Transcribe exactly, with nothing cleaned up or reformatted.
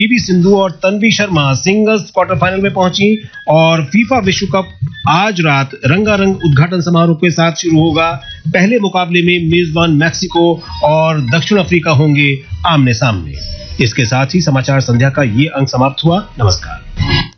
PV Sindhu और Tanvi Sharma singles quarter final में पहुंची और फीफा विश्व कप आज रात रंगारंग उद्घाटन समारोह के साथ शुरू होगा। पहले मुकाबले में मेजबान मैक्सिको और दक्षिण अफ्रीका होंगे आमने सामने। इसके साथ ही समाचार संध्या का ये अंक समाप्त हुआ। नमस्कार।